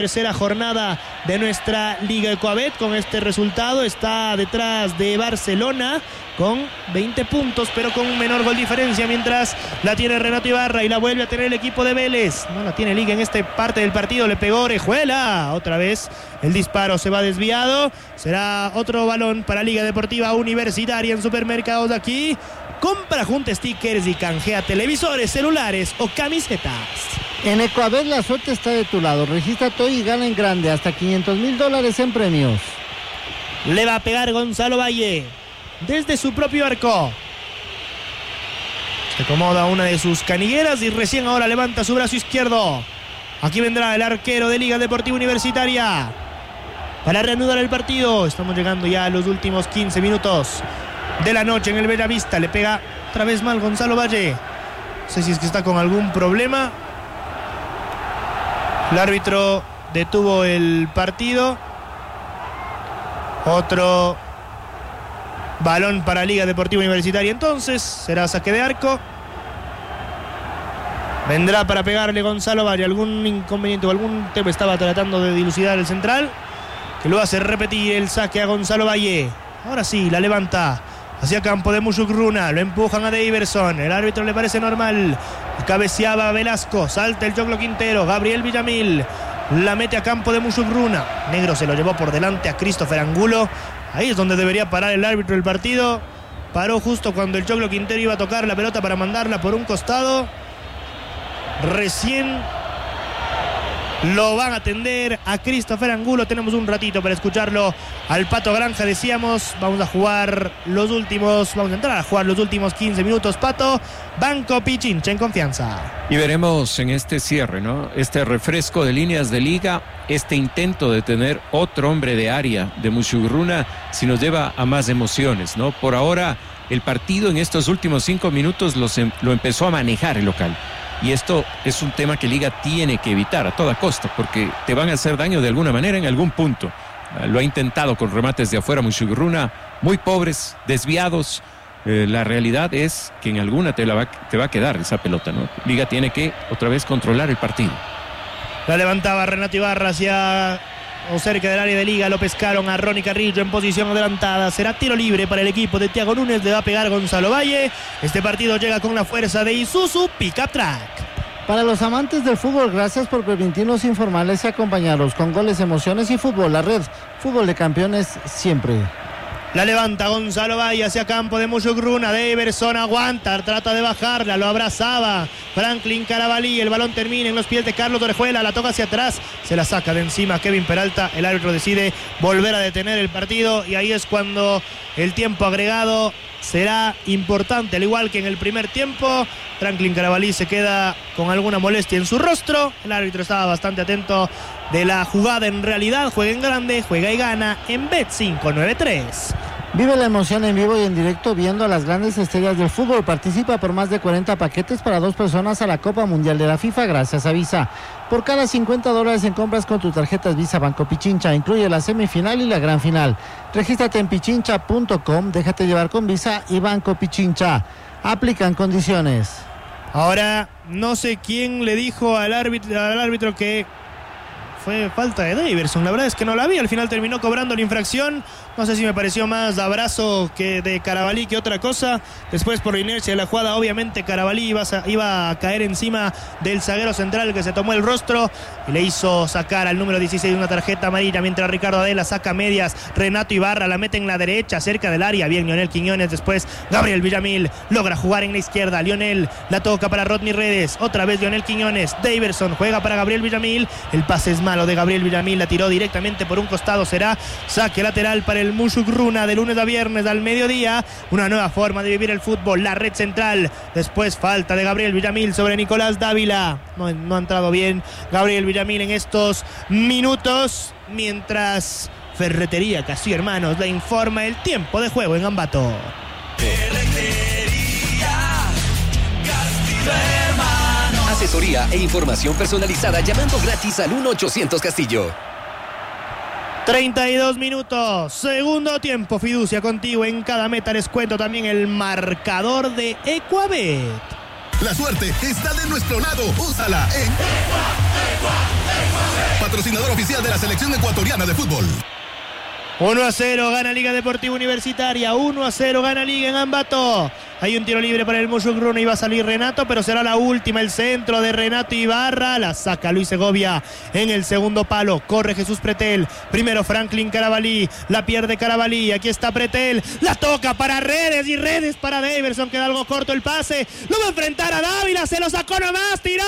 Tercera jornada de nuestra Liga Ecuabet. Con este resultado está detrás de Barcelona con 20 puntos, pero con un menor gol diferencia, mientras la tiene Renato Ibarra y la vuelve a tener el equipo de Vélez. No la tiene Liga en esta parte del partido, le pegó Orejuela. Otra vez el disparo se va desviado. Será otro balón para Liga Deportiva Universitaria en Supermercados de aquí. Compra junta stickers y canjea televisores, celulares o camisetas. En Ecuabet la suerte está de tu lado. Registra todo y gana en grande hasta $500,000 en premios. Le va a pegar Gonzalo Valle desde su propio arco. Se acomoda una de sus canilleras y recién ahora levanta su brazo izquierdo. Aquí vendrá el arquero de Liga Deportiva Universitaria para reanudar el partido. Estamos llegando ya a los últimos 15 minutos de la noche en el Bellavista. Le pega otra vez mal Gonzalo Valle. No sé si es que está con algún problema. El árbitro detuvo el partido. Otro balón para Liga Deportiva Universitaria. Entonces será saque de arco. Vendrá para pegarle Gonzalo Valle. Algún inconveniente o algún tema estaba tratando de dilucidar el central, que lo hace repetir el saque a Gonzalo Valle. Ahora sí, la levanta hacia campo de Mushugruna. Lo empujan a Daverson. El árbitro le parece normal. Cabeceaba Velasco. Salta el Choclo Quintero. Gabriel Villamil la mete a campo de Mushugruna. Negro se lo llevó por delante a Christopher Angulo. Ahí es donde debería parar el árbitro del partido. Paró justo cuando el Choclo Quintero iba a tocar la pelota para mandarla por un costado. Recién lo van a atender a Christopher Angulo. Tenemos un ratito para escucharlo al Pato Granja. Decíamos, vamos a entrar a jugar los últimos 15 minutos, Pato. Banco Pichincha en confianza. Y veremos en este cierre, ¿no? Este refresco de líneas de Liga, este intento de tener otro hombre de área de Mushugruna, si nos lleva a más emociones, ¿no? Por ahora, el partido en estos últimos 5 minutos lo empezó a manejar el local. Y esto es un tema que Liga tiene que evitar a toda costa, porque te van a hacer daño de alguna manera en algún punto. Lo ha intentado con remates de afuera Mushugruna, muy pobres, desviados. La realidad es que en alguna te va a quedar esa pelota, ¿no? Liga tiene que otra vez controlar el partido. La levantaba Renato Ibarra hacia o cerca del área de Liga. Lo pescaron a Ronnie Carrillo en posición adelantada. Será tiro libre para el equipo de Thiago Núñez. Le va a pegar Gonzalo Valle. Este partido llega con la fuerza de Isuzu Pickup Track. Para los amantes del fútbol, gracias por permitirnos informarles y acompañarlos con goles, emociones y fútbol. La red Fútbol de Campeones siempre. La levanta Gonzalo Valle hacia campo de Mushugruna. Daverson aguanta, trata de bajarla, lo abrazaba Franklin Carabalí. El balón termina en los pies de Carlos Orejuela. La toca hacia atrás, se la saca de encima Kevin Peralta. El árbitro decide volver a detener el partido y ahí es cuando el tiempo agregado será importante, al igual que en el primer tiempo. Franklin Carabalí se queda con alguna molestia en su rostro. El árbitro estaba bastante atento de la jugada. En realidad, juega en grande, juega y gana en Bet593. Vive la emoción en vivo y en directo viendo a las grandes estrellas del fútbol. Participa por más de 40 paquetes para 2 personas a la Copa Mundial de la FIFA gracias a Visa. Por cada $50 en compras con tus tarjetas Visa Banco Pichincha, incluye la semifinal y la gran final. Regístrate en pichincha.com, déjate llevar con Visa y Banco Pichincha. Aplican condiciones. Ahora, no sé quién le dijo al árbitro que fue falta de Daverson. La verdad es que no la vi. Al final terminó cobrando la infracción. No sé si me pareció más abrazo que de Carabalí que otra cosa. Después, por la inercia de la jugada, obviamente Carabalí iba a caer encima del zaguero central, que se tomó el rostro y le hizo sacar al número 16 una tarjeta amarilla, mientras Ricardo Adela saca medias. Renato Ibarra la mete en la derecha, cerca del área. Bien, Lionel Quiñones. Después Gabriel Villamil logra jugar en la izquierda. Lionel la toca para Rodney Redes. Otra vez Lionel Quiñones. Daverson juega para Gabriel Villamil. El pase es malo de Gabriel Villamil. La tiró directamente por un costado. Será saque lateral para el Mushugruna de lunes a viernes al mediodía. Una nueva forma de vivir el fútbol. La red central. Después falta de Gabriel Villamil sobre Nicolás Dávila. No ha entrado bien Gabriel Villamil en estos minutos. Mientras Ferretería Castillo Hermanos le informa el tiempo de juego en Ambato. Asesoría e información personalizada llamando gratis al 1-800 Castillo. 32 minutos, segundo tiempo. Fiducia contigo en cada meta. Les cuento también el marcador de Ecuabet. La suerte está de nuestro lado. Úsala en patrocinador oficial de la selección ecuatoriana de fútbol. 1-0 gana Liga Deportiva Universitaria, 1-0 gana Liga en Ambato. Hay un tiro libre para el Mushugruno y va a salir Renato, pero será la última, el centro de Renato Ibarra, la saca Luis Segovia en el segundo palo, corre Jesús Pretel, primero Franklin Carabalí, la pierde Carabalí, aquí está Pretel, la toca para Redes y Redes para Daverson, queda algo corto el pase, lo va a enfrentar a Dávila, se lo sacó nomás, tiró,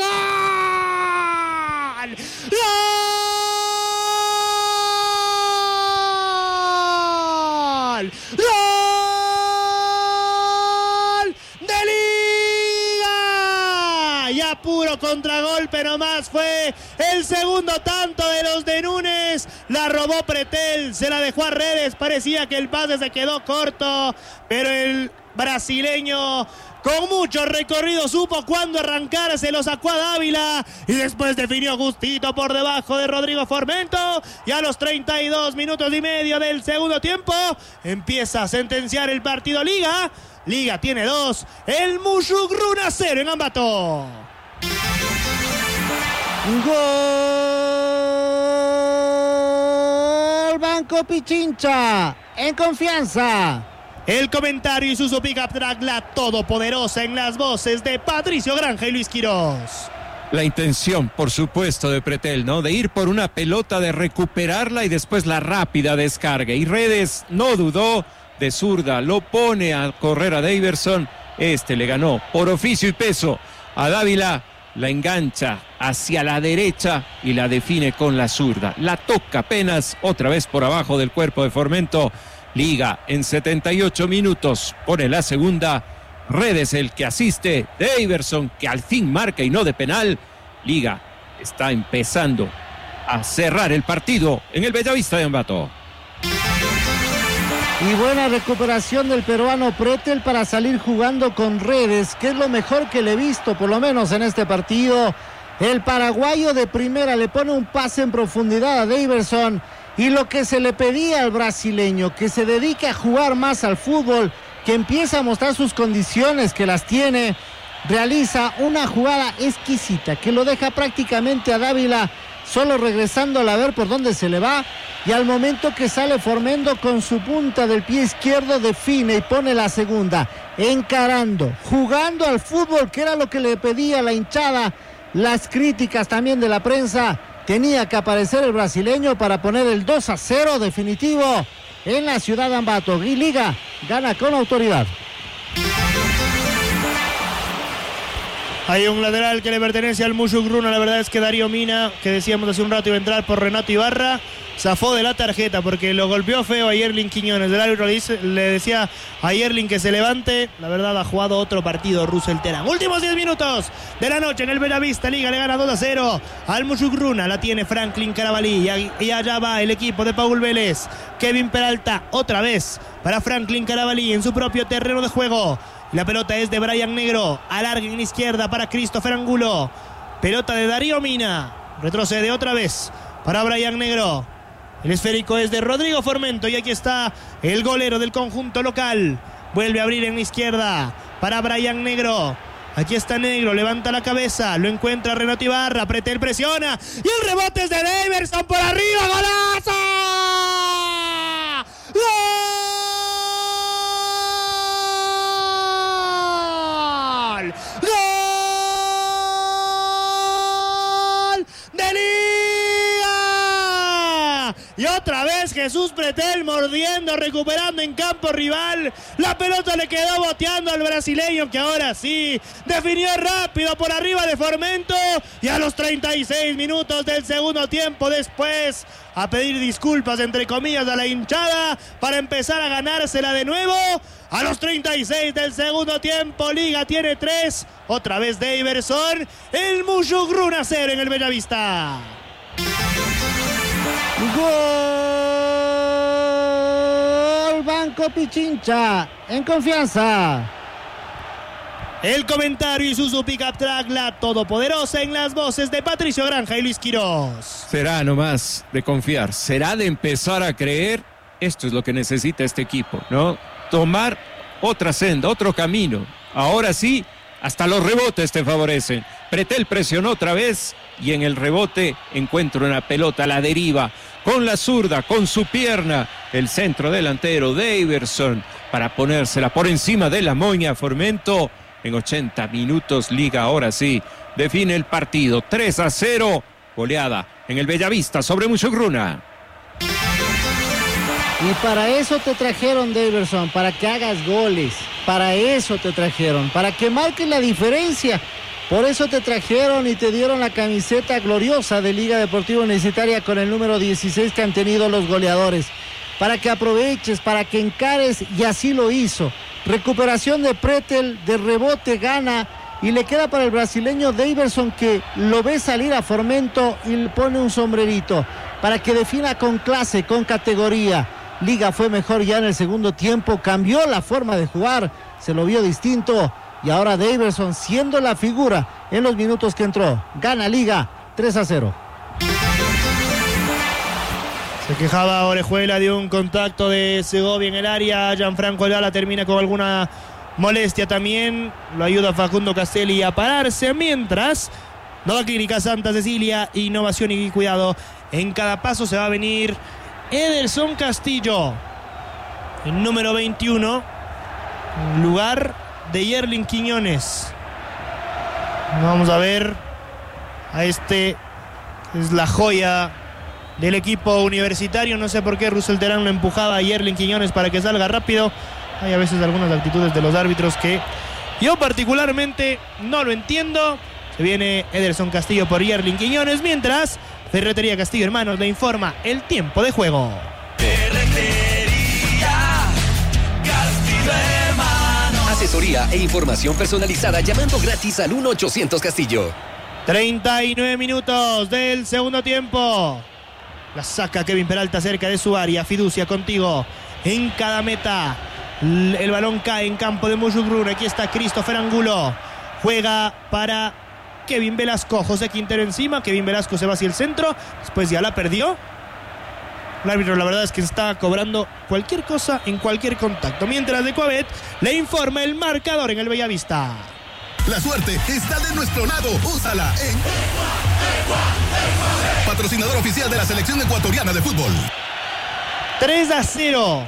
¡gol! ¡Gol! ¡Gol de Liga! Y a puro contragolpe nomás fue el segundo tanto de los de Núñez. La robó Pretel, se la dejó a Redes. Parecía que el pase se quedó corto, pero el brasileño con mucho recorrido supo cuándo arrancar, se lo sacó a Dávila y después definió justito por debajo de Rodrigo Formento. Y a los 32 minutos y medio del segundo tiempo empieza a sentenciar el partido Liga. Liga tiene 2, el Mushugruno 0 en Ambato. Gol Banco Pichincha en Confianza. El comentario y su pick-up track, la todopoderosa, en las voces de Patricio Granja y Luis Quirós. La intención, por supuesto, de Pretel, ¿no? De ir por una pelota, de recuperarla y después la rápida descarga. Y Redes no dudó, de zurda, lo pone a correr a Daverson. Le ganó por oficio y peso a Dávila, la engancha hacia la derecha y la define con la zurda. La toca apenas, otra vez por abajo del cuerpo de Formento. Liga en 78 minutos pone la segunda. Redes el que asiste, Daverson que al fin marca y no de penal. Liga está empezando a cerrar el partido en el Bellavista de Ambato. Y buena recuperación del peruano Pretel para salir jugando con Redes, que es lo mejor que le he visto, por lo menos en este partido. El paraguayo de primera le pone un pase en profundidad a Daverson. Y lo que se le pedía al brasileño, que se dedique a jugar más al fútbol, que empiece a mostrar sus condiciones, que las tiene, realiza una jugada exquisita, que lo deja prácticamente a Dávila solo regresando a ver por dónde se le va, y al momento que sale Formento con su punta del pie izquierdo define y pone la segunda, encarando, jugando al fútbol, que era lo que le pedía la hinchada, las críticas también de la prensa. Tenía que aparecer el brasileño para poner el 2-0 definitivo en la ciudad de Ambato. Y Liga gana con autoridad. Hay un lateral que le pertenece al Mushugruno. La verdad es que Darío Mina, que decíamos hace un rato iba a entrar por Renato Ibarra, zafó de la tarjeta porque lo golpeó feo a Yerlin Quiñones. El árbitro le decía a Yerlin que se levante. La verdad ha jugado otro partido Russell Terán. Últimos 10 minutos de la noche en el Bellavista. Liga le gana 2-0 al Mushugruno. La tiene Franklin Carabalí y allá va el equipo de Paul Vélez. Kevin Peralta otra vez para Franklin Carabalí en su propio terreno de juego. La pelota es de Brian Negro, alarga en la izquierda para Christopher Angulo. Pelota de Darío Mina, retrocede otra vez para Brian Negro. El esférico es de Rodrigo Formento y aquí está el golero del conjunto local. Vuelve a abrir en la izquierda para Brian Negro. Aquí está Negro, levanta la cabeza, lo encuentra Renato Ibarra, Pretel presiona y el rebote es de Daverson por arriba, ¡golazo! ¡Gol! ¡Gol de Liga! Y otra vez Jesús Pretel mordiendo, recuperando en campo rival. La pelota le quedó boteando al brasileño, que ahora sí definió rápido por arriba de Formento. Y a los 36 minutos del segundo tiempo, después a pedir disculpas entre comillas a la hinchada para empezar a ganársela de nuevo. A los 36 del segundo tiempo, Liga tiene 3. Otra vez Daverson. El Mushugruno 0 en el Bellavista. Gol Banco Pichincha en Confianza. El comentario y su pick-up track, la todopoderosa, en las voces de Patricio Granja y Luis Quirós. Será nomás de confiar, será de empezar a creer. Esto es lo que necesita este equipo, ¿no? Tomar otra senda, otro camino. Ahora sí, Hasta los rebotes te favorecen. Pretel presionó otra vez y en el rebote encuentra una pelota a la deriva. Con la zurda, con su pierna, el centro delantero Daverson para ponérsela por encima de la moña. Formento en 80 minutos. Liga ahora sí define el partido. 3-0. Goleada en el Bellavista sobre Muchugruna. Y para eso te trajeron, Daverson, para que hagas goles. Para eso te trajeron, para que marques la diferencia. Por eso te trajeron y te dieron la camiseta gloriosa de Liga Deportiva Universitaria con el número 16 que han tenido los goleadores. Para que aproveches, para que encares, y así lo hizo. Recuperación de Pretel, de rebote gana, y le queda para el brasileño Daverson, que lo ve salir a Formento y le pone un sombrerito para que defina con clase, con categoría. Liga fue mejor ya en el segundo tiempo, cambió la forma de jugar, se lo vio distinto, y ahora Daverson siendo la figura en los minutos que entró. Gana Liga 3-0. Se quejaba Orejuela de un contacto de Segovia en el área. Gianfranco Ayala termina con alguna molestia también. Lo ayuda Facundo Castelli a pararse. Mientras, Nueva Clínica Santa Cecilia, innovación y cuidado. En cada paso se va a venir Ederson Castillo, el número 21, en lugar de Yerlin Quiñones. Vamos a ver a este, es la joya del equipo universitario. No sé por qué Russell Terán lo empujaba a Yerlin Quiñones para que salga rápido. Hay a veces algunas actitudes de los árbitros que yo particularmente no lo entiendo. Se viene Ederson Castillo por Yerlin Quiñones, mientras Ferretería Castillo Hermanos le informa el tiempo de juego. Ferretería Castillo Hermanos. Asesoría e información personalizada llamando gratis al 1-800 Castillo. 39 minutos del segundo tiempo. La saca Kevin Peralta cerca de su área. Fiducia contigo en cada meta. El balón cae en campo de Muchugruna. Aquí está Christopher Angulo. Juega para Kevin Velasco. José Quintero encima. Kevin Velasco se va hacia el centro. Después ya la perdió. El árbitro, la verdad es que está cobrando cualquier cosa en cualquier contacto. Mientras de Coabet le informa el marcador en el Bellavista. La suerte está de nuestro lado. Úsala en patrocinador oficial de la selección ecuatoriana de fútbol. 3-0.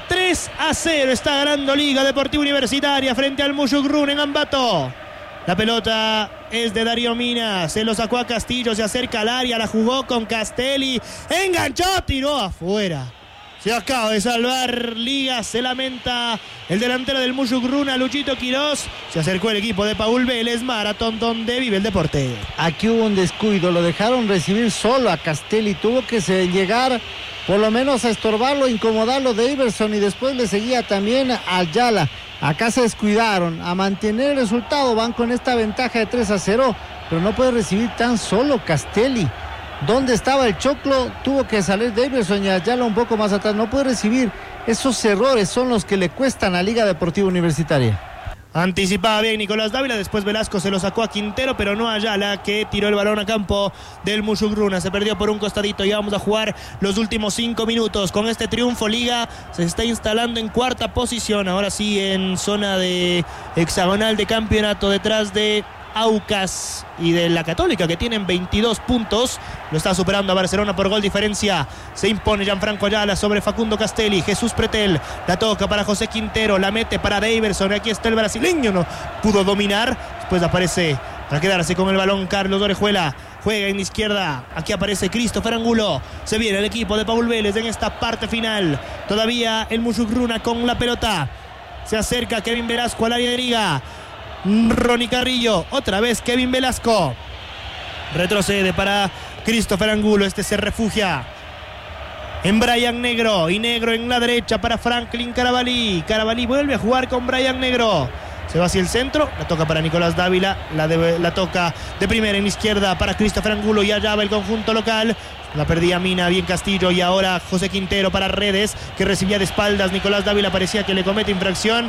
3-0 está ganando Liga Deportiva Universitaria frente al Muchugruna en Ambato. La pelota es de Darío Mina, se lo sacó a Castillo, se acerca al área, la jugó con Castelli, enganchó, tiró afuera. Se acaba de salvar Liga, se lamenta el delantero del Muchugruna, Luchito Quirós. Se acercó el equipo de Paul Vélez, maratón donde vive el deporte. Aquí hubo un descuido, lo dejaron recibir solo a Castelli, tuvo que llegar por lo menos a estorbarlo, incomodarlo de Daverson, y después le seguía también a Ayala. Acá se descuidaron a mantener el resultado, van con esta ventaja de 3-0, pero no puede recibir tan solo Castelli. ¿Dónde estaba el choclo? Tuvo que salir Daverson y Ayala un poco más atrás. No puede recibir. Esos errores son los que le cuestan a Liga Deportiva Universitaria. Anticipaba bien Nicolás Dávila, después Velasco se lo sacó a Quintero, pero no a Ayala, que tiró el balón a campo del Muchugruna. Se perdió por un costadito y vamos a jugar los últimos 5 minutos. Con este triunfo, Liga se está instalando en cuarta posición, ahora sí en zona de hexagonal de campeonato, detrás de Aucas y de la Católica, que tienen 22 puntos. Lo está superando a Barcelona por gol diferencia. Se impone Gianfranco Ayala sobre Facundo Castelli. Jesús Pretel la toca para José Quintero, la mete para Daverson. Aquí está el brasileño, no pudo dominar. Después aparece para quedarse con el balón Carlos Orejuela. Juega en la izquierda. Aquí aparece Christopher Angulo. Se viene el equipo de Paul Vélez en esta parte final. Todavía el Muchugruna con la pelota. Se acerca Kevin Velasco al área de Liga. Ronnie Carrillo, otra vez Kevin Velasco, retrocede para Christopher Angulo. Este se refugia en Brian Negro, y Negro en la derecha para Franklin Carabalí. Carabalí vuelve a jugar con Brian Negro, se va hacia el centro, la toca para Nicolás Dávila, la toca de primera en la izquierda para Christopher Angulo, y allá va el conjunto local. La perdía Mina, bien Castillo, y ahora José Quintero para Redes, que recibía de espaldas. Nicolás Dávila parecía que le comete infracción.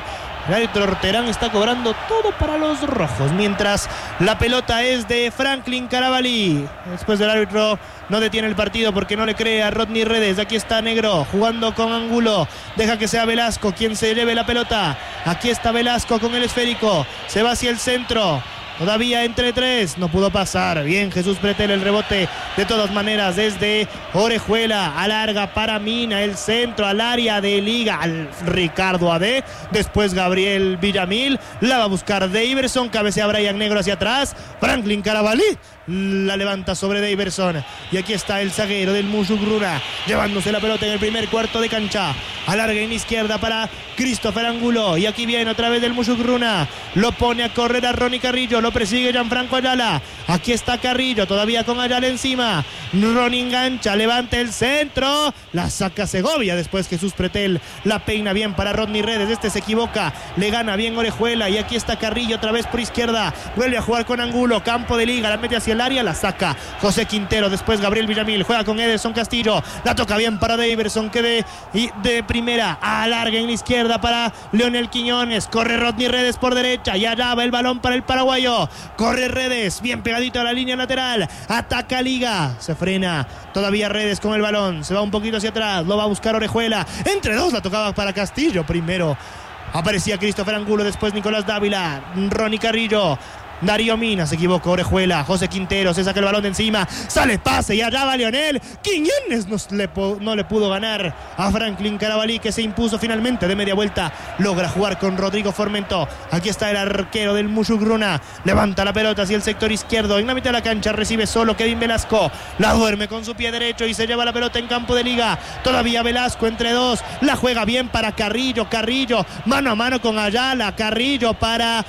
El árbitro Orterán está cobrando todo para los rojos, mientras la pelota es de Franklin Carabalí. Después del árbitro no detiene el partido porque no le cree a Rodney Redes. Aquí está Negro jugando con Angulo. Deja que sea Velasco quien se lleve la pelota. Aquí está Velasco con el esférico. Se va hacia el centro. Todavía entre tres, no pudo pasar. Bien, Jesús Pretel, el rebote de todas maneras desde Orejuela. Alarga para Mina, el centro al área de Liga, al Ricardo Ade. Después Gabriel Villamil, la va a buscar Daverson. Cabecea Brian Negro hacia atrás. Franklin Carabalí la levanta sobre Daverson. Y aquí está el zaguero del Musugruna, llevándose la pelota en el primer cuarto de cancha. Alarga en izquierda para Christopher Angulo. Y aquí viene otra vez del Musugruna. Lo pone a correr a Ronnie Carrillo. Lo persigue Gianfranco Ayala. Aquí está Carrillo, todavía con Ayala encima. Ronnie engancha, levanta el centro. La saca Segovia. Después Jesús Pretel la peina bien para Rodney Redes. Este se equivoca. Le gana bien Orejuela. Y aquí está Carrillo otra vez por izquierda. Vuelve a jugar con Angulo. Campo de Liga. La mete hacia el área. La saca José Quintero. Después Gabriel Villamil. Juega con Ederson Castillo. La toca bien para Daverson. Que de primera. Alarga en la izquierda para Leonel Quiñones. Corre Rodney Redes por derecha. Y allá va el balón para el paraguayo. Corre Redes, bien pegadito a la línea lateral. Ataca Liga, se frena. Todavía Redes con el balón, se va un poquito hacia atrás. Lo va a buscar Orejuela. Entre dos la tocaba para Castillo. Primero aparecía Christopher Angulo, después Nicolás Dávila. Ronnie Carrillo. Darío Mina, se equivocó Orejuela. José Quintero se saca el balón de encima. Sale pase y allá va Leonel Quiñones. No le pudo ganar a Franklin Carabalí, que se impuso finalmente de media vuelta. Logra jugar con Rodrigo Formento. Aquí está el arquero del Musugruna. Levanta la pelota hacia el sector izquierdo. En la mitad de la cancha recibe solo Kevin Velasco. La duerme con su pie derecho y se lleva la pelota en campo de Liga. Todavía Velasco entre dos. La juega bien para Carrillo. Carrillo mano a mano con Ayala. Carrillo para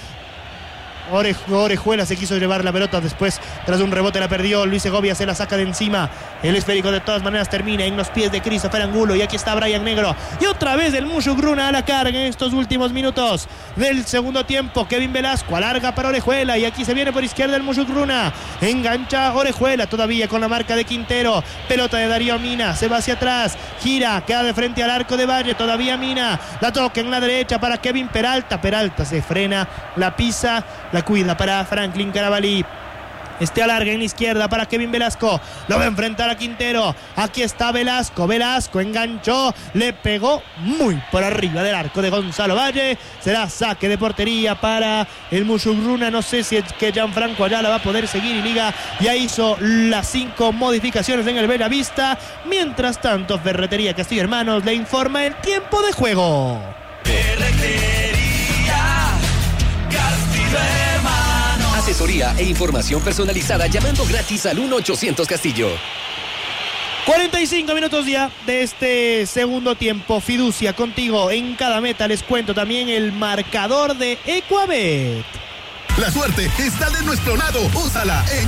Orejuela, se quiso llevar la pelota. Después, tras un rebote, la perdió. Luis Segovia se la saca de encima. El esférico de todas maneras termina en los pies de Christopher Angulo. Y aquí está Brian Negro. Y otra vez el Musugruna a la carga en estos últimos minutos del segundo tiempo. Kevin Velasco alarga para Orejuela. Y aquí se viene por izquierda el Musugruna. Engancha Orejuela todavía con la marca de Quintero. Pelota de Darío Mina. Se va hacia atrás. Gira. Queda de frente al arco de Valle. Todavía Mina. La toca en la derecha para Kevin Peralta. Peralta se frena. La pisa. La cuida para Franklin Carabalí. Alarga en la izquierda para Kevin Velasco. Lo va a enfrentar a Quintero. Aquí está Velasco. Velasco enganchó. Le pegó muy por arriba del arco de Gonzalo Valle. Será saque de portería para el Musugruna. No sé si es que Gianfranco Ayala va a poder seguir. Y Liga ya hizo las 5 modificaciones en el Bellavista. Mientras tanto, Ferretería Castillo Hermanos le informa el tiempo de juego. Asesoría e información personalizada llamando gratis al 1-800 Castillo. 45 minutos ya de este segundo tiempo. Fiducia contigo en cada meta. Les cuento también el marcador de Equabet. La suerte está de nuestro lado. Úsala en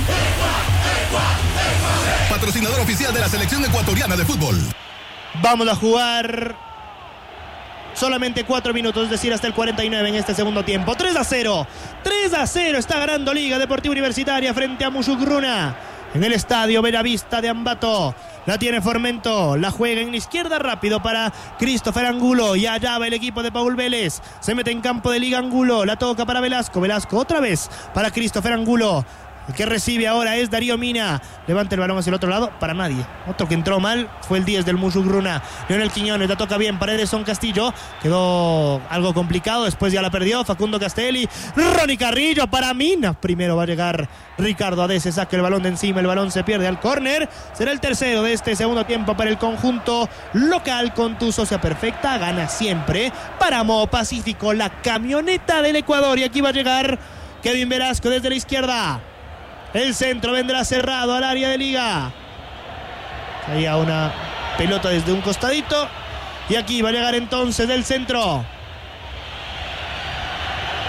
patrocinador oficial de la selección ecuatoriana de fútbol. Vamos a jugar solamente 4 minutos, es decir, hasta el 49 en este segundo tiempo. 3-0. 3-0 está ganando Liga Deportiva Universitaria frente a Musugruna en el estadio Bellavista de Ambato. La tiene Formento, la juega en la izquierda rápido para Christopher Angulo. Y allá va el equipo de Paul Vélez. Se mete en campo de Liga Angulo, la toca para Velasco. Velasco otra vez para Christopher Angulo. El que recibe ahora es Darío Mina. Levanta el balón hacia el otro lado. Para nadie. Otro que entró mal fue el 10 del Musugruna. Leonel Quiñones la toca bien para Ederson Castillo. Quedó algo complicado. Después ya la perdió Facundo Castelli. Ronnie Carrillo para Mina. Primero va a llegar Ricardo Ade. Se saca el balón de encima. El balón se pierde al córner. Será el tercero de este segundo tiempo para el conjunto local. Con tu socia perfecta. Gana siempre. Páramo Pacífico. La camioneta del Ecuador. Y aquí va a llegar Kevin Velasco desde la izquierda. El centro vendrá cerrado al área de Liga. Ahí a una pelota desde un costadito. Y aquí va a llegar entonces del centro.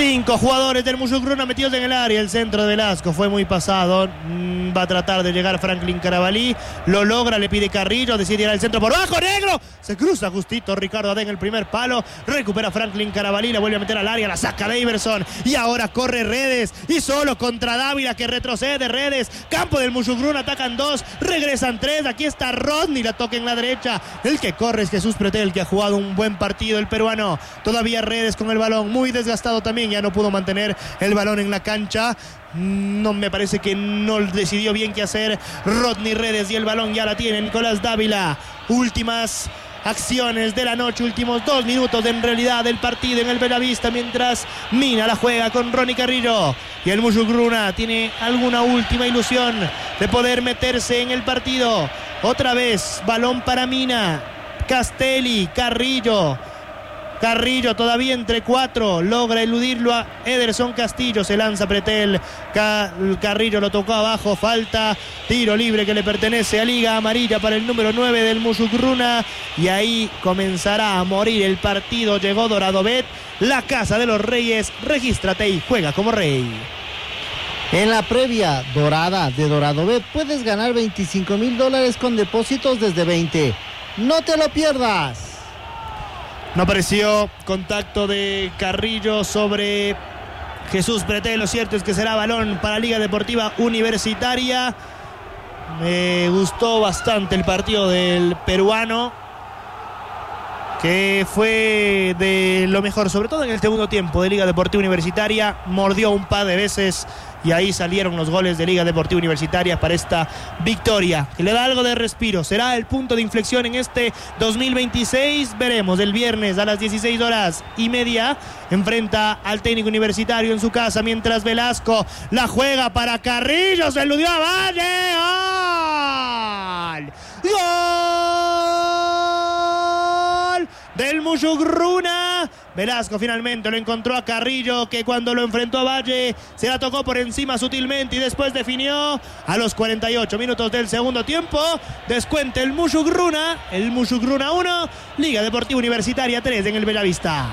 5 jugadores del Musugruna metidos en el área. El centro de Velasco fue muy pasado. Va a tratar de llegar Franklin Carabalí. Lo logra, le pide Carrillo. Decide ir al centro por bajo. Negro. Se cruza justito Ricardo Adén en el primer palo. Recupera Franklin Carabalí. La vuelve a meter al área. La saca Daverson. Y ahora corre Redes. Y solo contra Dávila que retrocede. Redes. Campo del Musugruna. Atacan 2. Regresan 3. Aquí está Rodney. La toca en la derecha. El que corre es Jesús Pretel, que ha jugado un buen partido el peruano. Todavía Redes con el balón. Muy desgastado también. Ya no pudo mantener el balón en la cancha. No me parece que no decidió bien qué hacer Rodney Redes, y el balón ya la tiene Nicolás Dávila. Últimas acciones de la noche, últimos 2 minutos en realidad del partido en el Bellavista, mientras Mina la juega con Ronnie Carrillo y el Musugruna tiene alguna última ilusión de poder meterse en el partido. Otra vez balón para Mina, Castelli, Carrillo todavía entre 4, logra eludirlo a Ederson Castillo, se lanza Pretel, Carrillo lo tocó abajo, falta, tiro libre que le pertenece a Liga, amarilla para el número 9 del Musugruna, y ahí comenzará a morir el partido. Llegó Doradobet, la casa de los reyes, regístrate y juega como rey. En la previa dorada de Doradobet puedes ganar $25,000 con depósitos desde 20. No te lo pierdas. No apareció contacto de Carrillo sobre Jesús Pretel. Lo cierto es que será balón para Liga Deportiva Universitaria. Me gustó bastante el partido del peruano, que fue de lo mejor, sobre todo en el segundo tiempo de Liga Deportiva Universitaria. Mordió un par de veces y ahí salieron los goles de Liga Deportiva Universitaria para esta victoria, que le da algo de respiro. Será el punto de inflexión en este 2026. Veremos el viernes a las 16:30. Enfrenta al Técnico Universitario en su casa, mientras Velasco la juega para Carrillo. Se eludió a Valle. ¡Gol! Del Musugruna. Velasco finalmente lo encontró a Carrillo, que cuando lo enfrentó a Valle se la tocó por encima sutilmente y después definió. A los 48 minutos del segundo tiempo descuenta el Musugruna 1, Liga Deportiva Universitaria 3 en el Bellavista.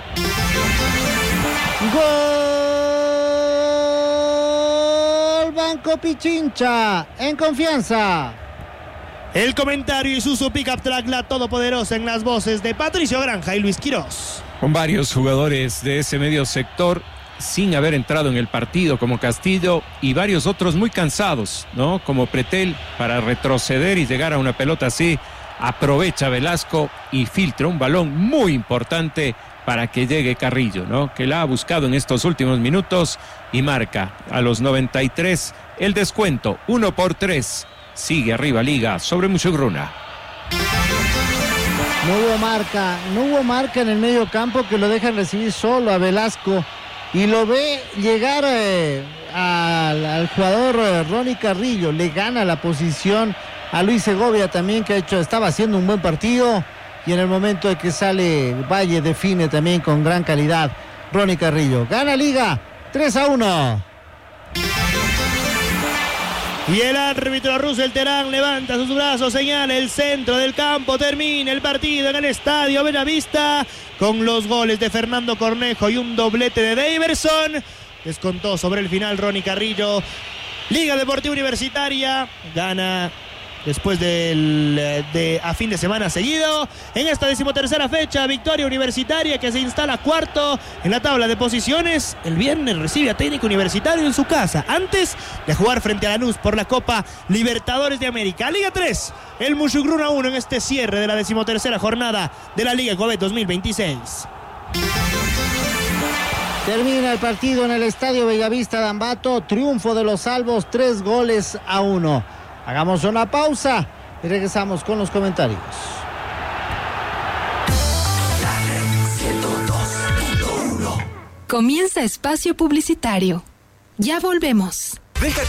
Gol Banco Pichincha, en confianza. El comentario y Isuzu Pickup Track, la todopoderosa, en las voces de Patricio Granja y Luis Quirós. Con varios jugadores de ese medio sector sin haber entrado en el partido, como Castillo, y varios otros muy cansados, ¿no? Como Pretel, para retroceder y llegar a una pelota así, aprovecha Velasco y filtra un balón muy importante para que llegue Carrillo, ¿no? Que la ha buscado en estos últimos minutos y marca a los 93 el descuento, 1-3. Sigue arriba Liga sobre Musugruna. No hubo marca en el medio campo, que lo dejan recibir solo a Velasco y lo ve llegar al jugador Ronnie Carrillo. Le gana la posición a Luis Segovia también, que estaba haciendo un buen partido, y en el momento de que sale Valle define también con gran calidad Ronnie Carrillo. Gana Liga 3-1. Y el árbitro Russell Terán levanta sus brazos, señala el centro del campo, termina el partido en el estadio Bellavista con los goles de Fernando Cornejo y un doblete de Daverson. Descontó sobre el final Ronnie Carrillo. Liga Deportiva Universitaria gana después a fin de semana seguido. En esta 13ª fecha, victoria universitaria que se instala cuarto en la tabla de posiciones. El viernes recibe a Técnico Universitario en su casa, antes de jugar frente a Lanús por la Copa Libertadores de América. Liga 3, el Musugruna 1 en este cierre de la 13ª jornada de la Liga Covet 2026. Termina el partido en el estadio Bellavista de Ambato. Triunfo de los Albos, 3-1. Hagamos una pausa y regresamos con los comentarios. Comienza espacio publicitario. Ya volvemos. Deja